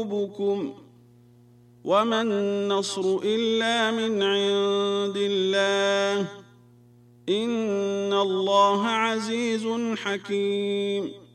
قلوبكم وما النصر إلا من عند الله إن الله عزيز حكيم